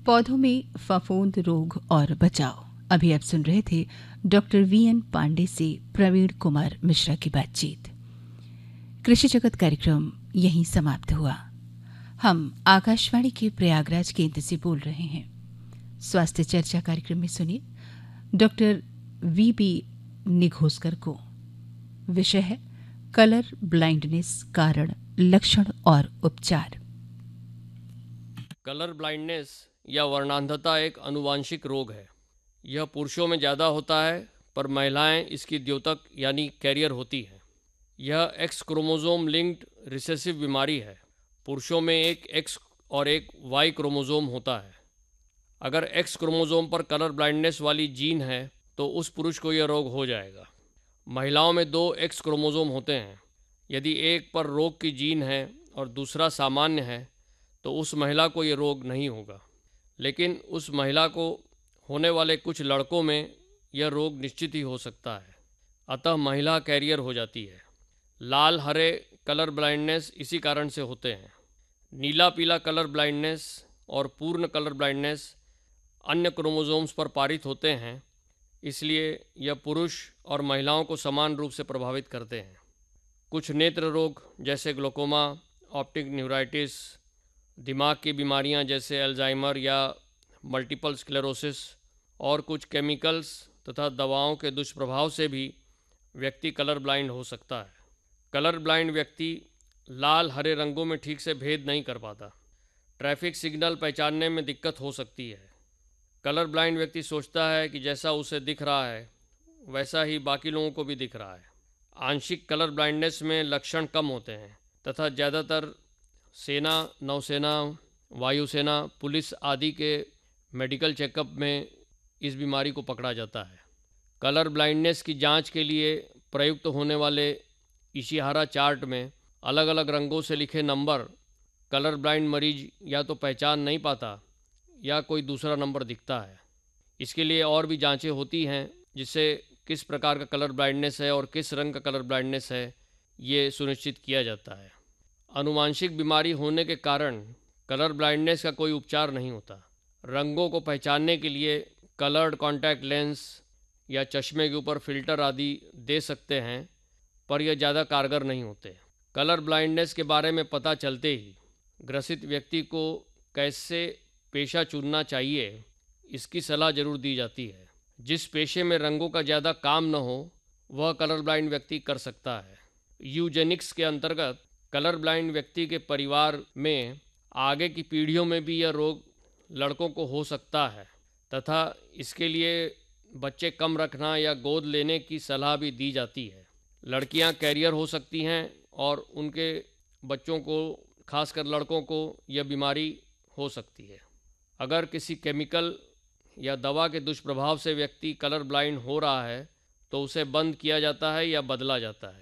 पौधों में फफूंद रोग और बचाव। अभी आप सुन रहे थे डॉक्टर वीएन पांडे से प्रवीण कुमार मिश्रा की बातचीत। कृषि जगत कार्यक्रम यहीं समाप्त हुआ। हम आकाशवाणी के प्रयागराज केंद्र से बोल रहे हैं। स्वास्थ्य चर्चा कार्यक्रम में सुनिए डॉक्टर वीबी निघोसकर को। विषय है कलर ब्लाइंडनेस, कारण, लक्षण और उपचार। कलर ब्लाइंडनेस या वर्णांधता एक आनुवांशिक रोग है। यह पुरुषों में ज़्यादा होता है, पर महिलाएं इसकी द्योतक यानी कैरियर होती हैं। यह एक्स क्रोमोसोम लिंक्ड रिसेसिव बीमारी है। पुरुषों में एक एक्स और एक वाई क्रोमोसोम होता है। अगर एक्स क्रोमोसोम पर कलर ब्लाइंडनेस वाली जीन है तो उस पुरुष को यह रोग हो जाएगा। महिलाओं में 2 एक्स क्रोमोसोम होते हैं। यदि एक पर रोग की जीन है और दूसरा सामान्य है तो उस महिला को ये रोग नहीं होगा, लेकिन उस महिला को होने वाले कुछ लड़कों में यह रोग निश्चित ही हो सकता है। अतः महिला कैरियर हो जाती है। लाल हरे कलर ब्लाइंडनेस इसी कारण से होते हैं। नीला पीला कलर ब्लाइंडनेस और पूर्ण कलर ब्लाइंडनेस अन्य क्रोमोसोम्स पर पारित होते हैं, इसलिए यह पुरुष और महिलाओं को समान रूप से प्रभावित करते हैं। कुछ नेत्र रोग जैसे ग्लोकोमा, ऑप्टिक न्यूराइटिस, दिमाग की बीमारियां जैसे अल्जाइमर या मल्टीपल स्क्लेरोसिस और कुछ केमिकल्स तथा दवाओं के दुष्प्रभाव से भी व्यक्ति कलर ब्लाइंड हो सकता है। कलर ब्लाइंड व्यक्ति लाल हरे रंगों में ठीक से भेद नहीं कर पाता। ट्रैफिक सिग्नल पहचानने में दिक्कत हो सकती है। कलर ब्लाइंड व्यक्ति सोचता है कि जैसा उसे दिख रहा है वैसा ही बाकी लोगों को भी दिख रहा है। आंशिक कलर ब्लाइंडनेस में लक्षण कम होते हैं तथा ज़्यादातर सेना, नौसेना, वायुसेना, पुलिस आदि के मेडिकल चेकअप में इस बीमारी को पकड़ा जाता है। कलर ब्लाइंडनेस की जांच के लिए प्रयुक्त होने वाले इशिहारा चार्ट में अलग अलग रंगों से लिखे नंबर कलर ब्लाइंड मरीज या तो पहचान नहीं पाता या कोई दूसरा नंबर दिखता है। इसके लिए और भी जांचें होती हैं जिससे किस प्रकार का कलर ब्लाइंडनेस है और किस रंग का कलर ब्लाइंडनेस है ये सुनिश्चित किया जाता है। आनुवांशिक बीमारी होने के कारण कलर ब्लाइंडनेस का कोई उपचार नहीं होता। रंगों को पहचानने के लिए कलर्ड कॉन्टैक्ट लेंस या चश्मे के ऊपर फिल्टर आदि दे सकते हैं, पर यह ज़्यादा कारगर नहीं होते। कलर ब्लाइंडनेस के बारे में पता चलते ही ग्रसित व्यक्ति को कैसे पेशा चुनना चाहिए इसकी सलाह जरूर दी जाती है। जिस पेशे में रंगों का ज़्यादा काम न हो वह कलर ब्लाइंड व्यक्ति कर सकता है। यूजेनिक्स के अंतर्गत कलर ब्लाइंड व्यक्ति के परिवार में आगे की पीढ़ियों में भी यह रोग लड़कों को हो सकता है तथा इसके लिए बच्चे कम रखना या गोद लेने की सलाह भी दी जाती है। लड़कियां कैरियर हो सकती हैं और उनके बच्चों को, खासकर लड़कों को, यह बीमारी हो सकती है। अगर किसी केमिकल या दवा के दुष्प्रभाव से व्यक्ति कलर ब्लाइंड हो रहा है तो उसे बंद किया जाता है या बदला जाता है।